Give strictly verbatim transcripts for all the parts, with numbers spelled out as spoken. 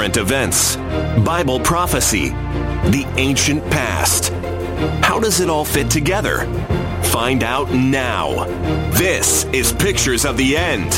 current events, Bible prophecy, the ancient past. How does it all fit together? Find out now. This is Pictures of the End.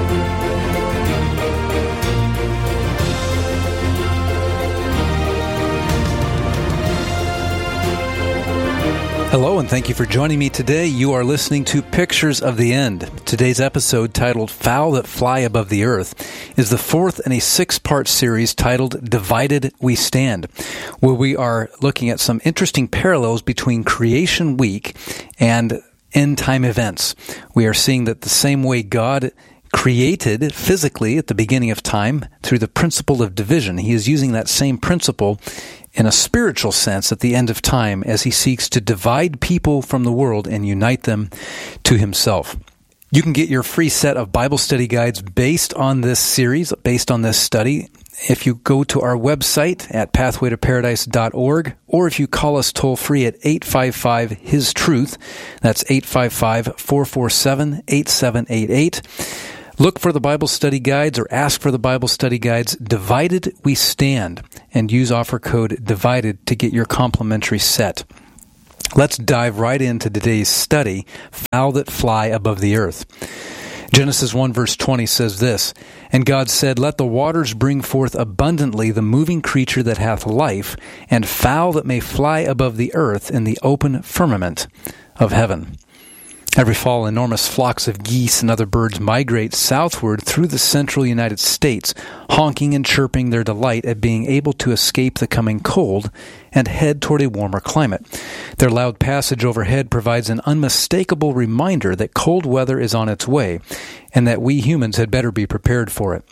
Hello, and thank you for joining me today. You are listening to Pictures of the End. Today's episode, titled Fowl That Fly Above the Earth, is the fourth in a six-part series titled Divided We Stand, where we are looking at some interesting parallels between Creation Week and end-time events. We are seeing that the same way God created physically at the beginning of time through the principle of division, He is using that same principle in a spiritual sense at the end of time as He seeks to divide people from the world and unite them to Himself. You can get your free set of Bible study guides based on this series, based on this study, if you go to our website at pathway to paradise dot org, or if you call us toll-free at eight five five, His Truth. That's eight five five, four four seven, eight seven eight eight. Look for the Bible study guides or ask for the Bible study guides, Divided We Stand, and use offer code DIVIDED to get your complimentary set. Let's dive right into today's study, Fowl That Fly Above the Earth. Genesis one verse twenty says this, "And God said, Let the waters bring forth abundantly the moving creature that hath life, and fowl that may fly above the earth in the open firmament of heaven." Every fall, enormous flocks of geese and other birds migrate southward through the central United States, honking and chirping their delight at being able to escape the coming cold and head toward a warmer climate. Their loud passage overhead provides an unmistakable reminder that cold weather is on its way, and that we humans had better be prepared for it.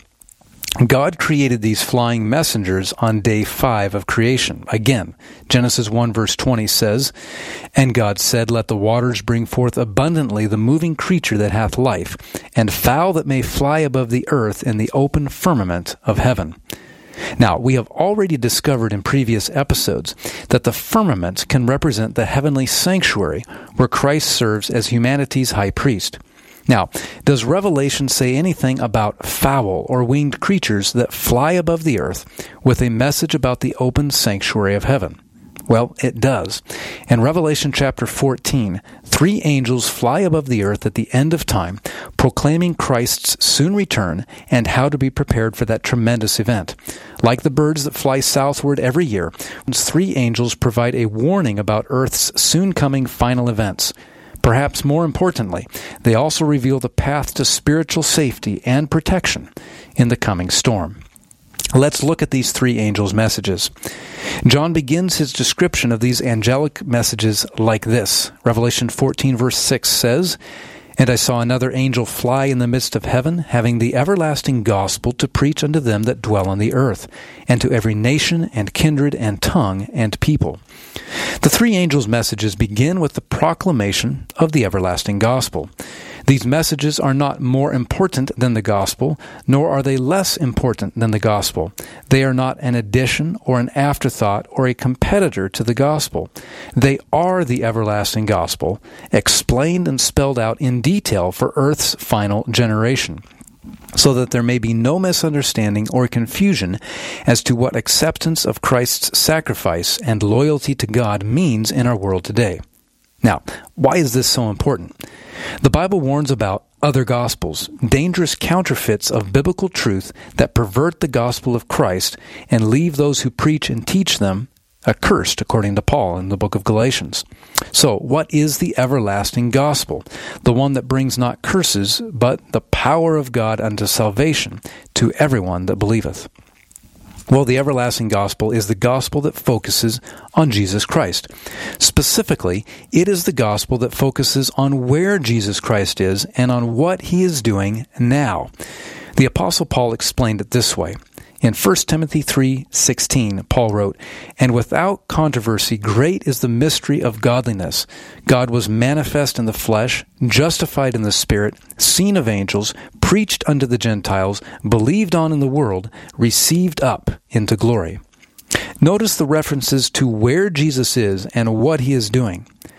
God created these flying messengers on day five of creation. Again, Genesis one verse twenty says, "And God said, Let the waters bring forth abundantly the moving creature that hath life, and fowl that may fly above the earth in the open firmament of heaven." Now, we have already discovered in previous episodes that the firmament can represent the heavenly sanctuary where Christ serves as humanity's high priest. Now, does Revelation say anything about fowl or winged creatures that fly above the earth with a message about the open sanctuary of heaven? Well, it does. In Revelation chapter fourteen, three angels fly above the earth at the end of time, proclaiming Christ's soon return and how to be prepared for that tremendous event. Like the birds that fly southward every year, three angels provide a warning about earth's soon-coming final events. Perhaps more importantly, they also reveal the path to spiritual safety and protection in the coming storm. Let's look at these three angels' messages. John begins his description of these angelic messages like this. Revelation fourteen verse six says, "And I saw another angel fly in the midst of heaven, having the everlasting gospel to preach unto them that dwell on the earth, and to every nation and kindred and tongue and people." The three angels' messages begin with the proclamation of the everlasting gospel. These messages are not more important than the gospel, nor are they less important than the gospel. They are not an addition or an afterthought or a competitor to the gospel. They are the everlasting gospel, explained and spelled out in detail for Earth's final generation, so that there may be no misunderstanding or confusion as to what acceptance of Christ's sacrifice and loyalty to God means in our world today. Now, why is this so important? The Bible warns about other gospels, dangerous counterfeits of biblical truth that pervert the gospel of Christ and leave those who preach and teach them accursed, according to Paul in the book of Galatians. So, what is the everlasting gospel? The one that brings not curses, but the power of God unto salvation to everyone that believeth. Well, the everlasting gospel is the gospel that focuses on Jesus Christ. Specifically, it is the gospel that focuses on where Jesus Christ is and on what He is doing now. The Apostle Paul explained it this way. In First Timothy three sixteen, Paul wrote, "And without controversy, great is the mystery of godliness. God was manifest in the flesh, justified in the Spirit, seen of angels, preached unto the Gentiles, believed on in the world, received up into glory." Notice the references to where Jesus is and what He is doing.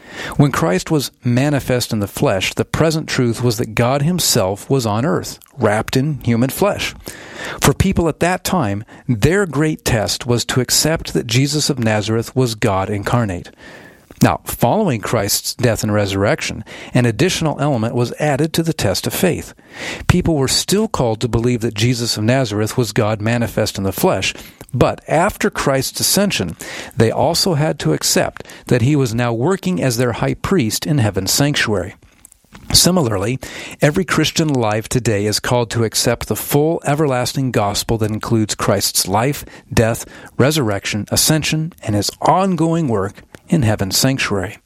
When Christ was manifest in the flesh, the present truth was that God himself was on earth, wrapped in human flesh. For people at that time, their great test was to accept that Jesus of Nazareth was God incarnate. Now, following Christ's death and resurrection, an additional element was added to the test of faith. People were still called to believe that Jesus of Nazareth was God manifest in the flesh, but after Christ's ascension, they also had to accept that he was now working as their high priest in heaven's sanctuary. Similarly, every Christian alive today is called to accept the full everlasting gospel that includes Christ's life, death, resurrection, ascension, and his ongoing work in heaven's sanctuary.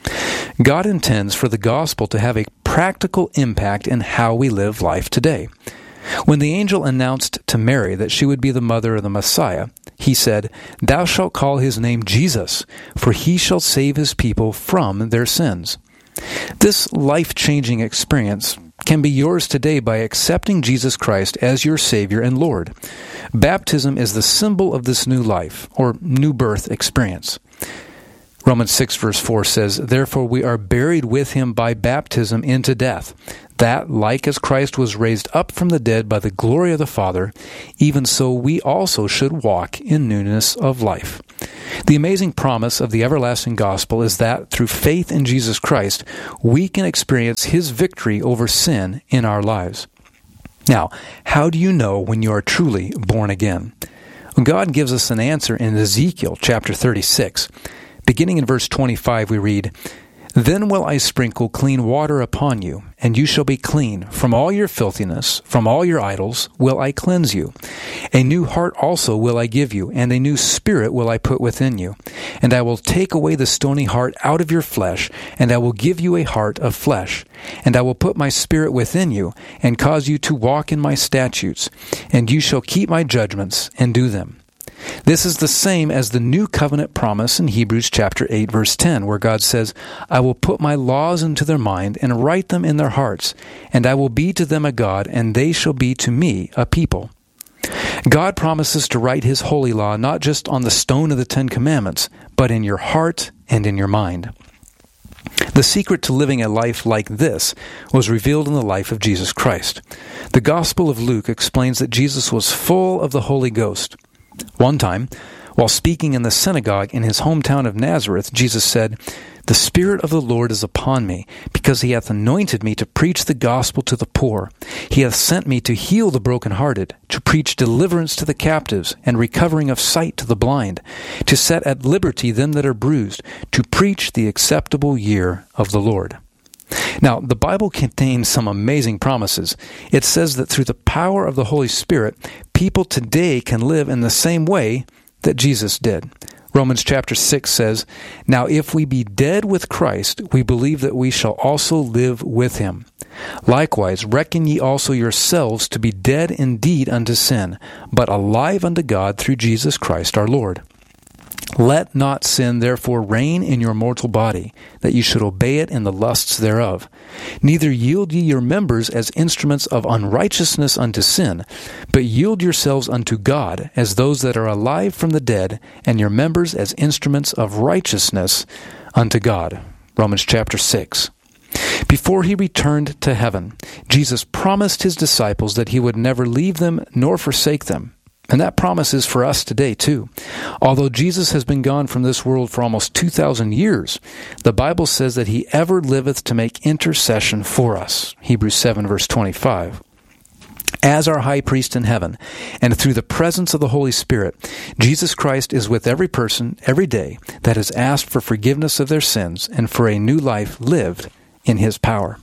God intends for the gospel to have a practical impact in how we live life today. When the angel announced to Mary that she would be the mother of the Messiah, he said, "Thou shalt call his name Jesus, for he shall save his people from their sins." This life-changing experience can be yours today by accepting Jesus Christ as your Savior and Lord. Baptism is the symbol of this new life, or new birth experience. Romans six verse four says, "Therefore we are buried with him by baptism into death, that, like as Christ was raised up from the dead by the glory of the Father, even so we also should walk in newness of life." The amazing promise of the everlasting gospel is that through faith in Jesus Christ, we can experience his victory over sin in our lives. Now, how do you know when you are truly born again? God gives us an answer in Ezekiel chapter thirty-six. Beginning in verse twenty-five, we read, "Then will I sprinkle clean water upon you, and you shall be clean. From all your filthiness, from all your idols, will I cleanse you. A new heart also will I give you, and a new spirit will I put within you. And I will take away the stony heart out of your flesh, and I will give you a heart of flesh. And I will put my spirit within you, and cause you to walk in my statutes, and you shall keep my judgments and do them." This is the same as the new covenant promise in Hebrews chapter eight verse ten, where God says, "I will put my laws into their mind and write them in their hearts, and I will be to them a God, and they shall be to me a people." God promises to write his holy law not just on the stone of the Ten Commandments, but in your heart and in your mind. The secret to living a life like this was revealed in the life of Jesus Christ. The Gospel of Luke explains that Jesus was full of the Holy Ghost. One time, while speaking in the synagogue in his hometown of Nazareth, Jesus said, "The Spirit of the Lord is upon me, because he hath anointed me to preach the gospel to the poor. He hath sent me to heal the brokenhearted, to preach deliverance to the captives, and recovering of sight to the blind, to set at liberty them that are bruised, to preach the acceptable year of the Lord." Now, the Bible contains some amazing promises. It says that through the power of the Holy Spirit, people today can live in the same way that Jesus did. Romans chapter six says, "Now if we be dead with Christ, we believe that we shall also live with him. Likewise, reckon ye also yourselves to be dead indeed unto sin, but alive unto God through Jesus Christ our Lord. Let not sin therefore reign in your mortal body, that ye should obey it in the lusts thereof. Neither yield ye your members as instruments of unrighteousness unto sin, but yield yourselves unto God as those that are alive from the dead, and your members as instruments of righteousness unto God." Romans chapter six. Before he returned to heaven, Jesus promised his disciples that he would never leave them nor forsake them. And that promise is for us today, too. Although Jesus has been gone from this world for almost two thousand years, the Bible says that he ever liveth to make intercession for us. Hebrews seven, verse twenty-five. As our high priest in heaven, and through the presence of the Holy Spirit, Jesus Christ is with every person, every day, that has asked for forgiveness of their sins and for a new life lived in his power.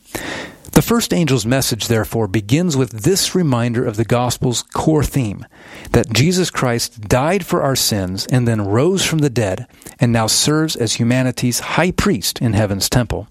The first angel's message, therefore, begins with this reminder of the gospel's core theme, that Jesus Christ died for our sins and then rose from the dead and now serves as humanity's high priest in heaven's temple.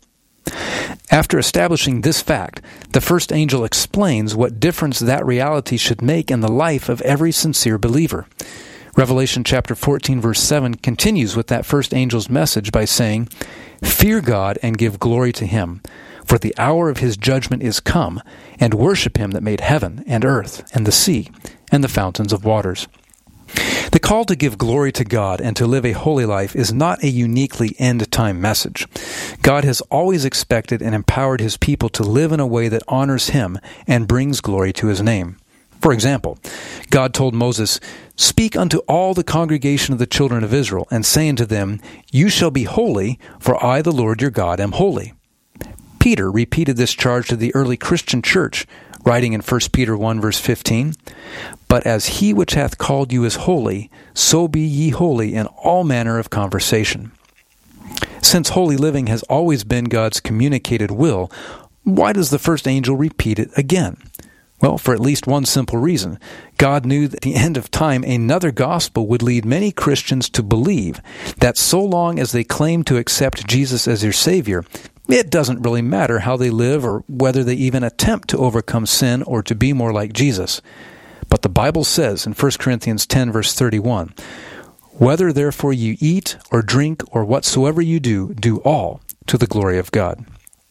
After establishing this fact, the first angel explains what difference that reality should make in the life of every sincere believer. Revelation chapter fourteen, verse seven continues with that first angel's message by saying, "Fear God and give glory to him, for the hour of his judgment is come, and worship him that made heaven and earth and the sea and the fountains of waters." The call to give glory to God and to live a holy life is not a uniquely end-time message. God has always expected and empowered His people to live in a way that honors Him and brings glory to His name. For example, God told Moses, "Speak unto all the congregation of the children of Israel, and say unto them, You shall be holy, for I, the Lord your God, am holy." Peter repeated this charge to the early Christian church, writing in First Peter one, verse fifteen, "But as He which hath called you is holy, so be ye holy in all manner of conversation." Since holy living has always been God's communicated will, why does the first angel repeat it again? Well, for at least one simple reason. God knew that at the end of time another gospel would lead many Christians to believe that so long as they claim to accept Jesus as their Savior, it doesn't really matter how they live or whether they even attempt to overcome sin or to be more like Jesus. But the Bible says in First Corinthians ten, verse thirty-one, "Whether therefore you eat or drink or whatsoever you do, do all to the glory of God."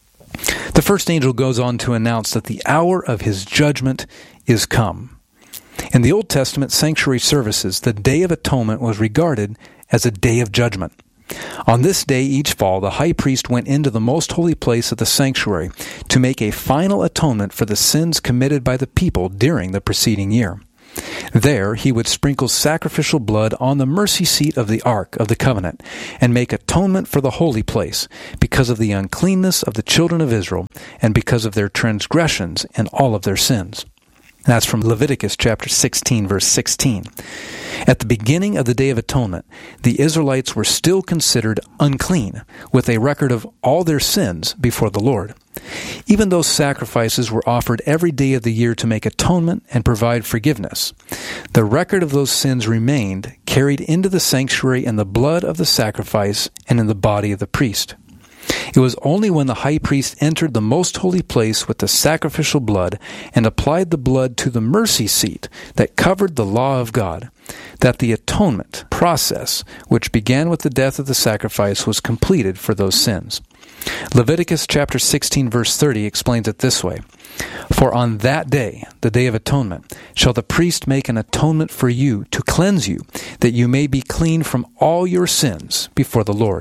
The first angel goes on to announce that the hour of His judgment is come. In the Old Testament sanctuary services, the Day of Atonement was regarded as a day of judgment. On this day each fall, the high priest went into the most holy place of the sanctuary to make a final atonement for the sins committed by the people during the preceding year. There he would sprinkle sacrificial blood on the mercy seat of the Ark of the Covenant and make atonement for the holy place because of the uncleanness of the children of Israel and because of their transgressions and all of their sins. That's from Leviticus chapter sixteen, verse sixteen. At the beginning of the Day of Atonement, the Israelites were still considered unclean, with a record of all their sins before the Lord. Even though sacrifices were offered every day of the year to make atonement and provide forgiveness, the record of those sins remained carried into the sanctuary in the blood of the sacrifice and in the body of the priest. It was only when the high priest entered the most holy place with the sacrificial blood and applied the blood to the mercy seat that covered the law of God that the atonement process, which began with the death of the sacrifice, was completed for those sins. Leviticus chapter sixteen, verse thirty explains it this way: "For on that day, the Day of Atonement, shall the priest make an atonement for you to cleanse you, that you may be clean from all your sins before the Lord."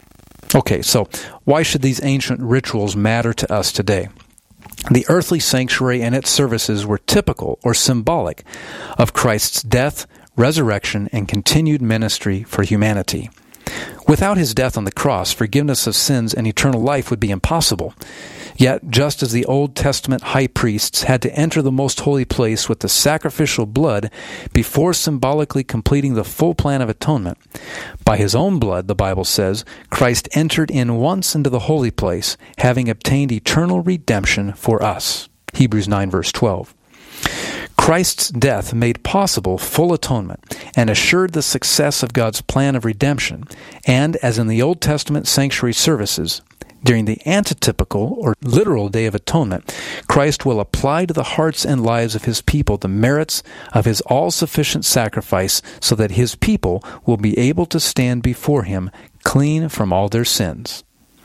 Okay, so why should these ancient rituals matter to us today? The earthly sanctuary and its services were typical or symbolic of Christ's death, resurrection, and continued ministry for humanity. Without His death on the cross, forgiveness of sins and eternal life would be impossible. Yet, just as the Old Testament high priests had to enter the most holy place with the sacrificial blood before symbolically completing the full plan of atonement, by His own blood, the Bible says, Christ entered in once into the holy place, having obtained eternal redemption for us. Hebrews nine, verse twelve. Christ's death made possible full atonement and assured the success of God's plan of redemption, and, as in the Old Testament sanctuary services, during the antitypical or literal Day of Atonement, Christ will apply to the hearts and lives of His people the merits of His all-sufficient sacrifice so that His people will be able to stand before Him clean from all their sins.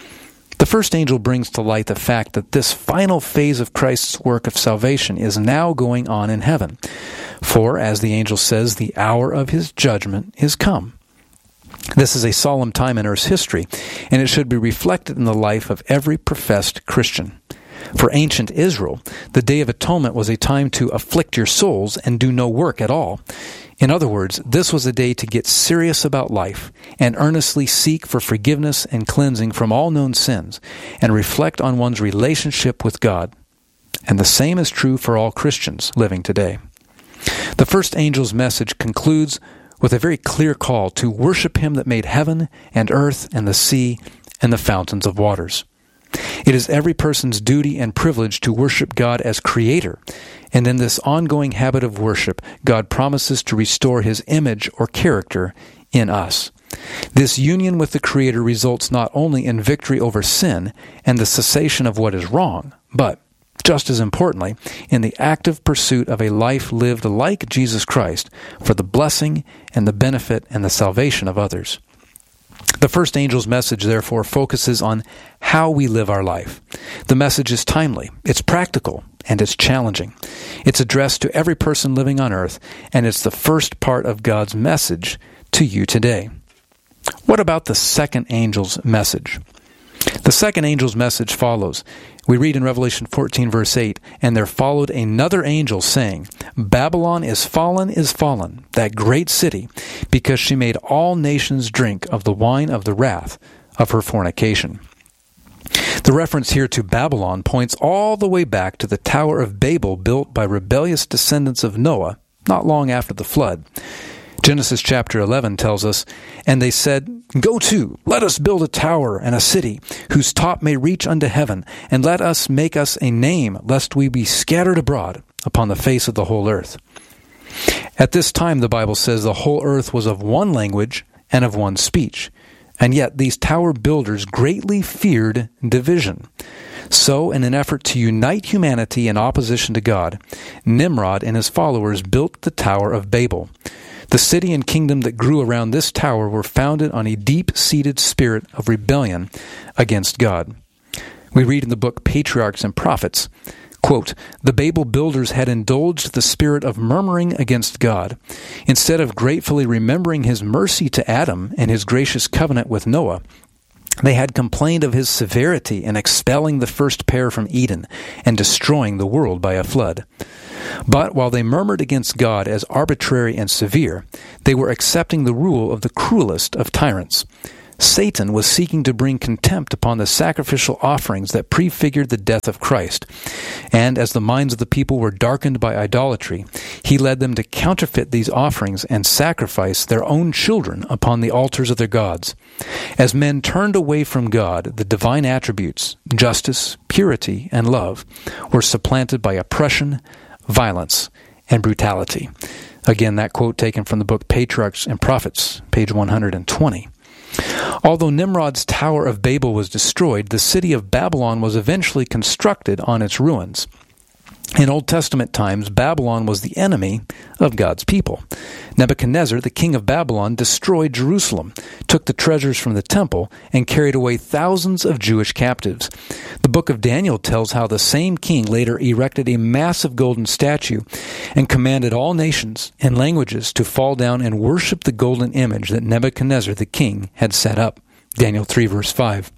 The first angel brings to light the fact that this final phase of Christ's work of salvation is now going on in heaven. For, as the angel says, the hour of His judgment is come. This is a solemn time in Earth's history, and it should be reflected in the life of every professed Christian. For ancient Israel, the Day of Atonement was a time to afflict your souls and do no work at all. In other words, this was a day to get serious about life and earnestly seek for forgiveness and cleansing from all known sins and reflect on one's relationship with God. And the same is true for all Christians living today. The first angel's message concludes with a very clear call to worship Him that made heaven and earth and the sea and the fountains of waters. It is every person's duty and privilege to worship God as Creator, and in this ongoing habit of worship, God promises to restore His image or character in us. This union with the Creator results not only in victory over sin and the cessation of what is wrong, but, just as importantly, in the active pursuit of a life lived like Jesus Christ for the blessing and the benefit and the salvation of others. The first angel's message, therefore, focuses on how we live our life. The message is timely, it's practical, and it's challenging. It's addressed to every person living on earth, and it's the first part of God's message to you today. What about the second angel's message? The second angel's message follows. We read in Revelation fourteen, verse eight, "And there followed another angel, saying, Babylon is fallen, is fallen, that great city, because she made all nations drink of the wine of the wrath of her fornication." The reference here to Babylon points all the way back to the Tower of Babel built by rebellious descendants of Noah not long after the flood. Genesis chapter eleven tells us, "And they said, Go to, let us build a tower and a city, whose top may reach unto heaven, and let us make us a name, lest we be scattered abroad upon the face of the whole earth." At this time, the Bible says, the whole earth was of one language and of one speech. And yet these tower builders greatly feared division. So, in an effort to unite humanity in opposition to God, Nimrod and his followers built the Tower of Babel. The city and kingdom that grew around this tower were founded on a deep-seated spirit of rebellion against God. We read in the book Patriarchs and Prophets, quote, "The Babel builders had indulged the spirit of murmuring against God. Instead of gratefully remembering his mercy to Adam and his gracious covenant with Noah, they had complained of his severity in expelling the first pair from Eden and destroying the world by a flood. But while they murmured against God as arbitrary and severe, they were accepting the rule of the cruelest of tyrants. Satan was seeking to bring contempt upon the sacrificial offerings that prefigured the death of Christ. And as the minds of the people were darkened by idolatry, he led them to counterfeit these offerings and sacrifice their own children upon the altars of their gods. As men turned away from God, the divine attributes, justice, purity, and love, were supplanted by oppression, violence, and brutality." Again, that quote taken from the book Patriarchs and Prophets, page one hundred twenty. Although Nimrod's Tower of Babel was destroyed, the city of Babylon was eventually constructed on its ruins. In Old Testament times, Babylon was the enemy of God's people. Nebuchadnezzar, the king of Babylon, destroyed Jerusalem, took the treasures from the temple, and carried away thousands of Jewish captives. The book of Daniel tells how the same king later erected a massive golden statue and commanded all nations and languages to fall down and worship the golden image that Nebuchadnezzar the king had set up. Daniel three, verse five.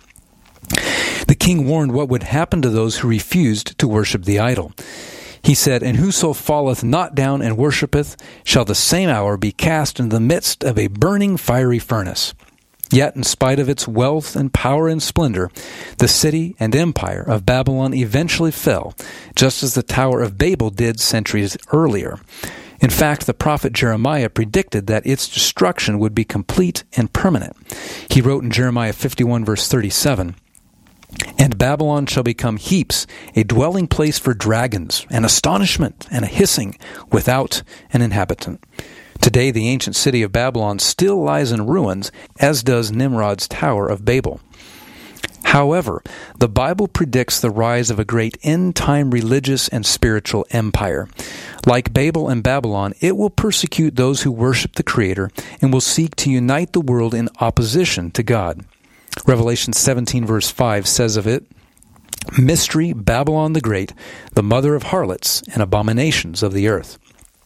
The king warned what would happen to those who refused to worship the idol. He said, "And whoso falleth not down and worshipeth shall the same hour be cast into the midst of a burning fiery furnace." Yet, in spite of its wealth and power and splendor, the city and empire of Babylon eventually fell, just as the Tower of Babel did centuries earlier. In fact, the prophet Jeremiah predicted that its destruction would be complete and permanent. He wrote in Jeremiah fifty-one, verse thirty-seven, "And Babylon shall become heaps, a dwelling place for dragons, an astonishment and a hissing, without an inhabitant." Today, the ancient city of Babylon still lies in ruins, as does Nimrod's Tower of Babel. However, the Bible predicts the rise of a great end-time religious and spiritual empire. Like Babel and Babylon, it will persecute those who worship the Creator and will seek to unite the world in opposition to God. Revelation seventeen, verse five says of it, "Mystery, Babylon the Great, the mother of harlots and abominations of the earth."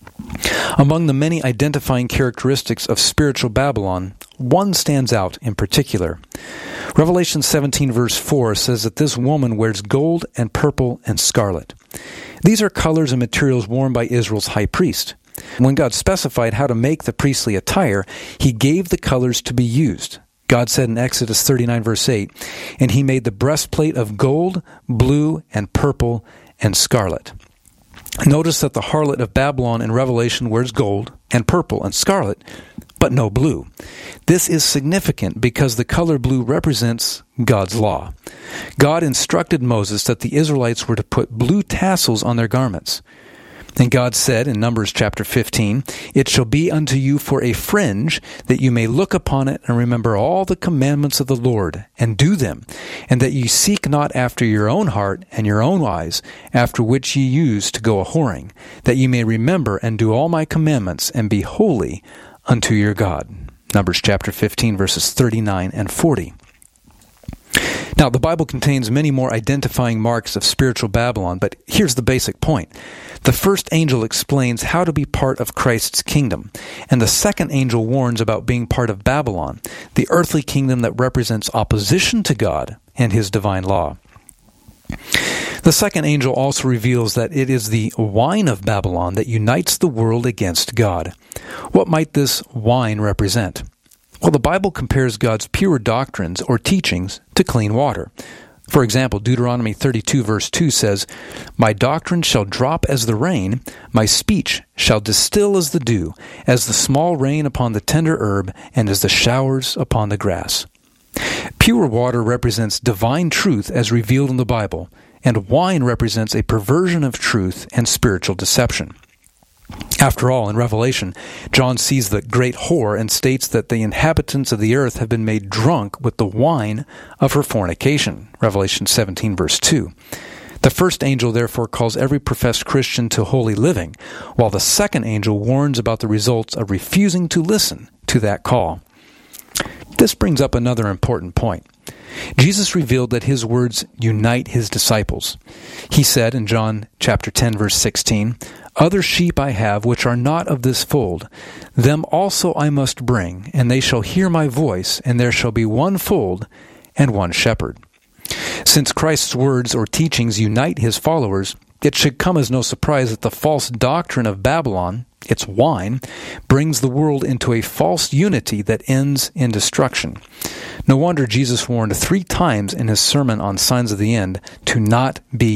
Among the many identifying characteristics of spiritual Babylon, one stands out in particular. Revelation seventeen, verse four says that this woman wears gold and purple and scarlet. These are colors and materials worn by Israel's high priest. When God specified how to make the priestly attire, He gave the colors to be used. God said in Exodus thirty-nine, verse eight, "And He made the breastplate of gold, blue, and purple, and scarlet." Notice that the harlot of Babylon in Revelation wears gold and purple and scarlet, but no blue. This is significant because the color blue represents God's law. God instructed Moses that the Israelites were to put blue tassels on their garments. And God said in Numbers chapter fifteen, "It shall be unto you for a fringe, that you may look upon it and remember all the commandments of the Lord, and do them, and that ye seek not after your own heart and your own eyes, after which ye used to go a-whoring, that ye may remember and do all my commandments, and be holy unto your God." Numbers chapter fifteen, verses thirty-nine and forty. Now, the Bible contains many more identifying marks of spiritual Babylon, but here's the basic point. The first angel explains how to be part of Christ's kingdom, and the second angel warns about being part of Babylon, the earthly kingdom that represents opposition to God and His divine law. The second angel also reveals that it is the wine of Babylon that unites the world against God. What might this wine represent? Well, the Bible compares God's pure doctrines or teachings to clean water. For example, Deuteronomy thirty-two verse two says, "My doctrine shall drop as the rain, my speech shall distill as the dew, as the small rain upon the tender herb, and as the showers upon the grass." Pure water represents divine truth as revealed in the Bible, and wine represents a perversion of truth and spiritual deception. After all, in Revelation, John sees the great whore and states that the inhabitants of the earth have been made drunk with the wine of her fornication. Revelation seventeen, verse two. The first angel therefore calls every professed Christian to holy living, while the second angel warns about the results of refusing to listen to that call. This brings up another important point. Jesus revealed that His words unite His disciples. He said in John chapter ten, verse sixteen, "Other sheep I have which are not of this fold. Them also I must bring, and they shall hear my voice, and there shall be one fold and one shepherd." Since Christ's words or teachings unite His followers, it should come as no surprise that the false doctrine of Babylon, its wine, brings the world into a false unity that ends in destruction. No wonder Jesus warned three times in His sermon on signs of the end to not be